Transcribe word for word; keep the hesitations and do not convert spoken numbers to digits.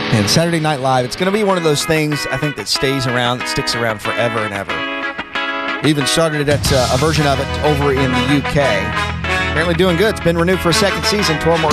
And Saturday Night Live, it's going to be one of those things, I think, that stays around, that sticks around forever and ever. They even started it, uh, a version of it over in the U K. Apparently doing good. It's been renewed for a second season. twelve more